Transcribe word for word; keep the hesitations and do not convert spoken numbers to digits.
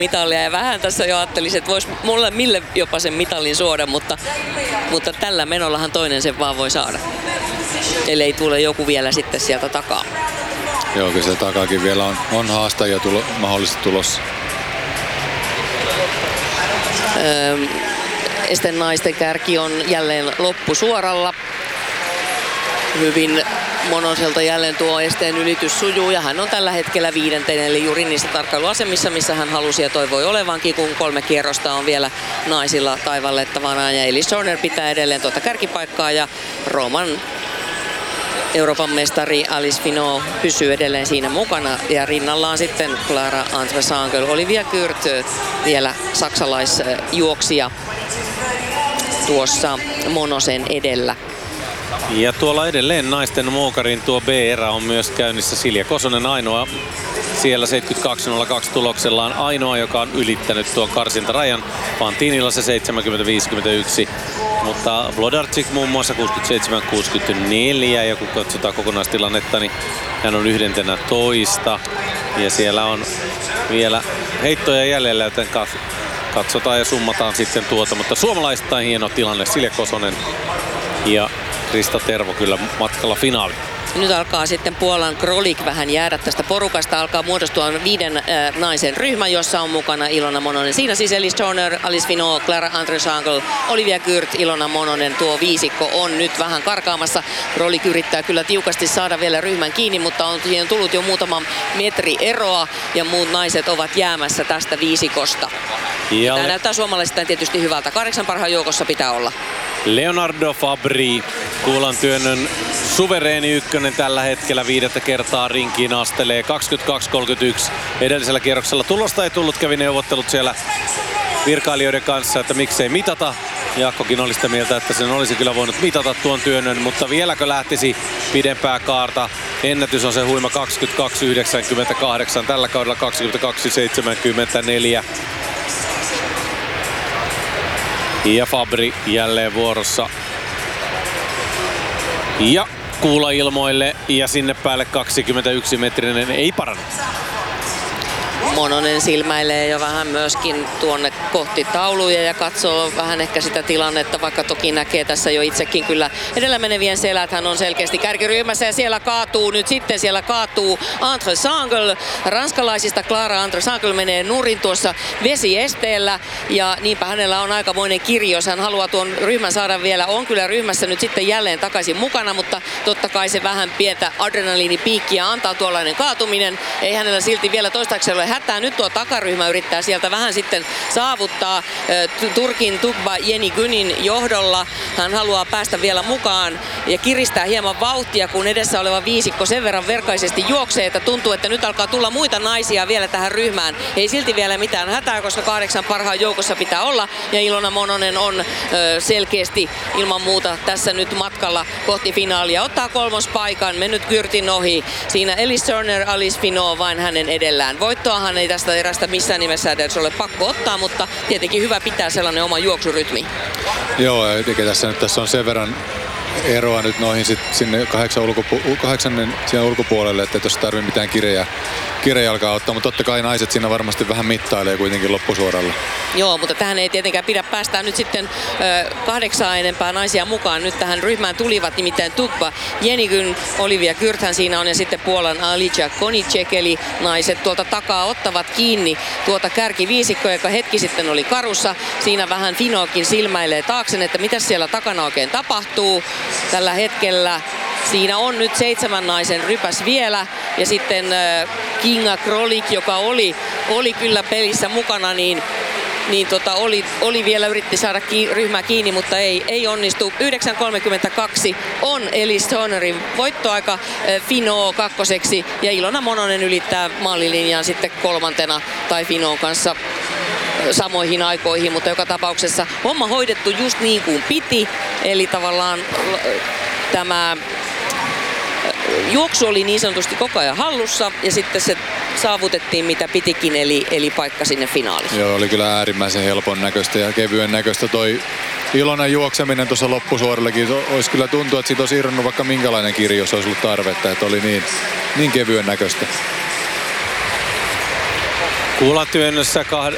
mitalia ja vähän tässä jo ajattelisin, että voisi mulle mille jopa sen mitalin suoda, mutta, mutta tällä menollahan toinen sen vaan voi saada. Ellei tule joku vielä sitten sieltä takaa. Joo, kyllä se takaakin vielä on, on haastajia tulo, mahdollisesti tulossa. Öö, Esten naisten kärki on jälleen loppusuoralla. Hyvin Monoselta jälleen tuo esteen ylitys sujuu ja hän on tällä hetkellä viidentenä, eli juuri niissä tarkkailuasemissa, missä hän halusi ja toivoi olevankin, kun kolme kierrosta on vielä naisilla taivallettavana. Ja Elise Horner pitää edelleen tuota kärkipaikkaa ja Rooman Euroopan mestari Alice Finot pysyy edelleen siinä mukana ja rinnallaan sitten Clara Andre-Sangel, Olivia Gürt, vielä saksalaisjuoksija tuossa Monosen edellä. Ja tuolla edelleen naisten moukarin tuo B-erä on myös käynnissä. Silja Kosonen ainoa siellä seitsemänkymmentäkaksi nolla kaksi tuloksellaan ainoa, joka on ylittänyt tuon karsintarajan. Fantinilla se seitsemänkymmentä viisikymmentäyksi. Mutta Wlodarczyk muun muassa kuusikymmentäseitsemän kuusikymmentäneljä ja kun katsotaan kokonaistilannetta, niin hän on yhdentenä toista. Ja siellä on vielä heittoja jäljellä, joten katsotaan ja summataan sitten tuota. Mutta suomalaistain hieno tilanne, Silja Kosonen ja Krista Tervo kyllä matkalla finaaliin. Nyt alkaa sitten Puolan Krolik vähän jäädä tästä porukasta. Alkaa muodostua viiden äh, naisen ryhmä, jossa on mukana Ilona Mononen. Siinä siis Elise Horner, Alice Finot, Clara Andre-Sangel, Olivia Gürt, Ilona Mononen. Tuo viisikko on nyt vähän karkaamassa. Krolik yrittää kyllä tiukasti saada vielä ryhmän kiinni, mutta on siihen tullut jo muutama metri eroa ja muut naiset ovat jäämässä tästä viisikosta. Ja tämä näyttää suomalaisista tietysti hyvältä. Kahdeksan parhaan joukossa pitää olla. Leonardo Fabri, kuulan työnnön suvereeni ykkönen tällä hetkellä, viidettä kertaa rinkiin astelee, kaksikymmentäkaksi kolmekymmentäyksi. Edellisellä kierroksella tulosta ei tullut, kävi neuvottelut siellä virkailijoiden kanssa, että miksei mitata. Jaakkokin oli sitä mieltä, että sen olisi kyllä voinut mitata tuon työnnön, mutta vieläkö lähtisi pidempää kaarta. Ennätys on se huima kaksikymmentäkaksi yhdeksänkymmentäkahdeksan, tällä kaudella kaksikymmentäkaksi seitsemänkymmentäneljä. Ja Fabri jälleen vuorossa. Ja kuula ilmoille ja sinne päälle kaksikymmentäyksi metrinen ei parane. Mononen silmäilee jo vähän myöskin tuonne kohti tauluja ja katsoo vähän ehkä sitä tilannetta, vaikka toki näkee tässä jo itsekin kyllä edellä menevien selät. Hän on selkeästi kärkiryhmässä ja siellä kaatuu nyt sitten, siellä kaatuu Andre-Sangel. Ranskalaisista Clara Andre-Sangel menee nurin tuossa vesiesteellä ja niinpä hänellä on aikamoinen kirjo, jos hän haluaa tuon ryhmän saada vielä. On kyllä ryhmässä nyt sitten jälleen takaisin mukana, mutta totta kai se vähän pientä adrenaliinipiikkiä antaa tuollainen kaatuminen. Ei hänellä silti vielä toistaiseksi ole hätää. Nyt tuo takaryhmä yrittää sieltä vähän sitten saavuttaa Turkin Tugba Yeni-Günin johdolla. Hän haluaa päästä vielä mukaan ja kiristää hieman vauhtia, kun edessä oleva viisikko sen verran verkaisesti juoksee, että tuntuu, että nyt alkaa tulla muita naisia vielä tähän ryhmään. Ei silti vielä mitään hätää, koska kahdeksan parhaan joukossa pitää olla ja Ilona Mononen on selkeästi ilman muuta tässä nyt matkalla kohti finaalia. Ottaa kolmospaikan, mennyt Gürtin ohi. Siinä Elise Horner, Alice Finot vain hänen edellään. Voittoahan ei tästä erästä missään nimessä edes ole pakko ottaa, mutta tietenkin hyvä pitää sellainen oma juoksurytmi. Joo, ja jotenkin tässä nyt tässä on sen verran eroa nyt noihin sit sinne kahdeksan ulkopu- kahdeksannen siellä ulkopuolelle, että jos tarvitse mitään kirejä, kirejalkaa ottaa, mutta totta kai naiset siinä varmasti vähän mittailee kuitenkin loppusuoralla. Joo, mutta tähän ei tietenkään pidä päästää nyt sitten ö, kahdeksaa enempää naisia mukaan. Nyt tähän ryhmään tulivat nimittäin Tugba Yeni-Gün, Olivia Gürthän siinä on ja sitten Puolan Alicja Konicek, eli naiset tuolta takaa ottavat kiinni tuota kärkiviisikkoa, joka hetki sitten oli karussa. Siinä vähän Finotkin silmäilee taakse, että mitä siellä takana oikein tapahtuu tällä hetkellä. Siinä on nyt seitsemän naisen rypäs vielä ja sitten äh, Kinga Krolik, joka oli, oli kyllä pelissä mukana, niin, niin tota, oli, oli vielä yritti saada ki- ryhmää kiinni, mutta ei, ei onnistu. yhdeksän kolmekymmentäkaksi on Elise Hornerin voittoaika äh, Finot kakkoseksi ja Ilona Mononen ylittää maalilinjaan sitten kolmantena tai Finot kanssa samoihin aikoihin, mutta joka tapauksessa homma hoidettu just niin kuin piti, eli tavallaan tämä juoksu oli niin sanotusti koko ajan hallussa ja sitten se saavutettiin mitä pitikin, eli, eli paikka sinne finaaliin. Joo, oli kyllä äärimmäisen helpon näköistä ja kevyen näköistä toi Ilonan juokseminen tuossa loppusuorellakin. Olisi kyllä tuntuu, että siitä olisi irronnut vaikka minkälainen kirjo, jos olisi ollut tarvetta, että oli niin, niin kevyen näköistä. Kuulatyönnössä kahd-